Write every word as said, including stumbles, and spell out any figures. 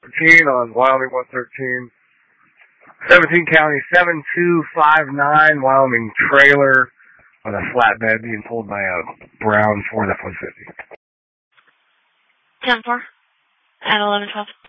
thirteen on Wyoming one thirteen. seventeen County seven two five nine, Wyoming trailer on a flatbed being pulled by a brown Ford F one fifty. ten four at eleven twelve.